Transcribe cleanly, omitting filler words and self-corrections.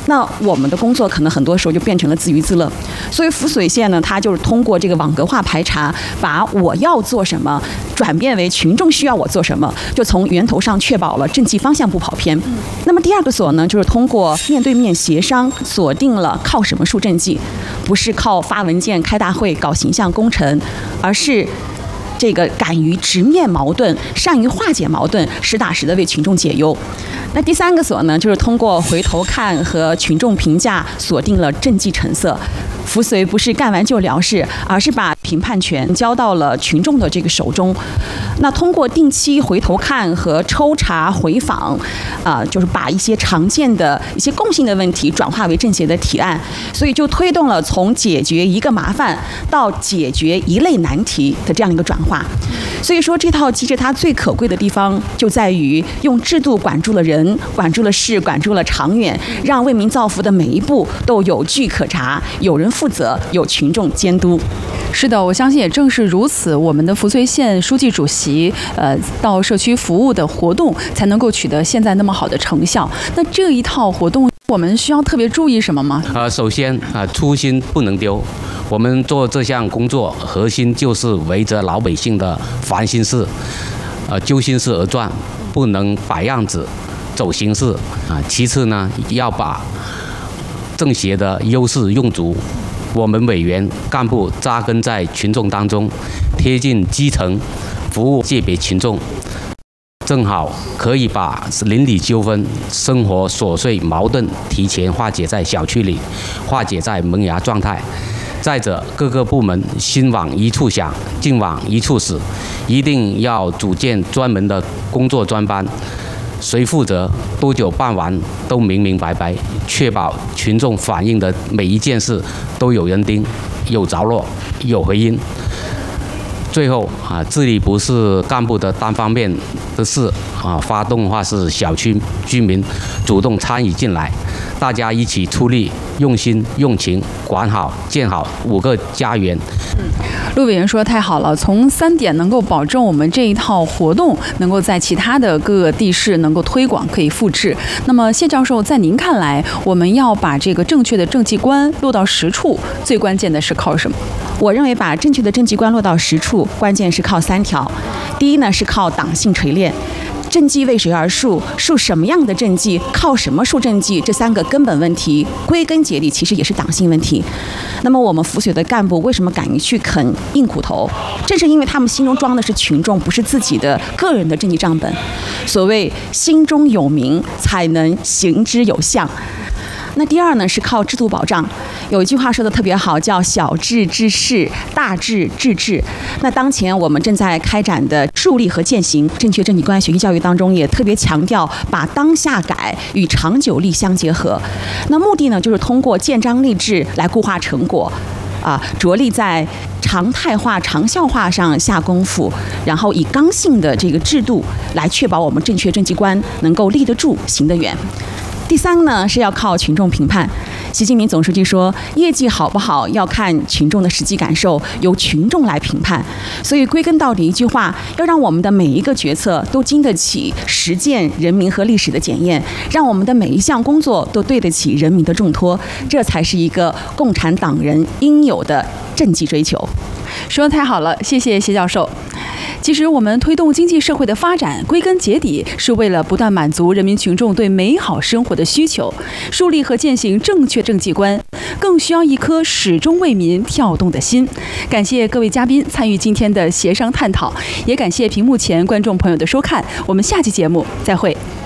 那我们的工作可能很多时候就变成了自娱自乐。所以浮水线呢，它就是通过这个网格化排查，把我要做什么转变为群众需要我做什么，就从源头上确保了政绩方向不跑偏。那么第二个锁呢，就是通过面对面协商，锁定了靠什么树政绩，不是靠发文件、开大会、搞形象工程，而是这个敢于直面矛盾，善于化解矛盾，实打实的为群众解忧。那第三个锁呢，就是通过回头看和群众评价，锁定了政绩成色。扶随不是干完就了事，而是把评判权交到了群众的这个手中。那通过定期回头看和抽查回访，就是把一些常见的一些共性的问题转化为政协的提案，所以就推动了从解决一个麻烦到解决一类难题的这样一个转化。所以说这套机制它最可贵的地方就在于用制度管住了人，管住了事，管住了长远，让为民造福的每一步都有据可查，有人负责，有群众监督。 是的，我相信也正是如此，我们的扶随县书记主席到社区服务的活动才能够取得现在那么好的成效。那这一套活动我们需要特别注意什么吗？ 首先初心不能丢。我们做这项工作核心就是围着老百姓的烦心事，揪心事而转，不能摆样子走形式其次呢，要把政协的优势用足。我们委员干部扎根在群众当中，贴近基层，服务界别群众，正好可以把邻里纠纷、生活琐碎矛盾提前化解在小区里，化解在萌芽状态。再者，各个部门心往一处想，劲往一处使，一定要组建专门的工作专班，谁负责、多久办完都明明白白，确保群众反映的每一件事都有人盯、有着落、有回音。最后治理不是干部的单方面的事发动的话是小区居民主动参与进来，大家一起出力，用心用情，管好建好5个家园。 陆委员说太好了，从3点能够保证我们这一套活动能够在其他的各个地市能够推广，可以复制。那么谢教授，在您看来，我们要把这个正确的政绩观落到实处，最关键的是靠什么？ 我认为把正确的政绩观落到实处，关键是靠3条。第一呢，是靠党性锤炼。政绩为谁而树？树什么样的政绩？靠什么树政绩？这3个根本问题，归根结底其实也是党性问题。那么我们扶随的干部为什么敢于去啃硬苦头？正是因为他们心中装的是群众，不是自己的个人的政绩账本。所谓心中有民，才能行之有象。那第二呢，是靠制度保障。有一句话说的特别好，叫小治治事，大治治治。那当前我们正在开展的树立和践行正确政绩观学习教育当中，也特别强调把当下改与长久力相结合。那目的呢，就是通过建章立制来固化成果，着力在常态化、长效化上下功夫，然后以刚性的这个制度来确保我们正确政绩观能够立得住、行得远。第3呢，是要靠群众评判。习近平总书记说，业绩好不好要看群众的实际感受，由群众来评判。所以归根到底一句话，要让我们的每一个决策都经得起实践、人民和历史的检验，让我们的每一项工作都对得起人民的重托，这才是一个共产党人应有的政绩追求。 说得太好了，谢谢谢教授。其实我们推动经济社会的发展，归根结底是为了不断满足人民群众对美好生活的需求，树立和践行正确政绩观，更需要一颗始终为民跳动的心。感谢各位嘉宾参与今天的协商探讨，也感谢屏幕前观众朋友的收看，我们下期节目再会。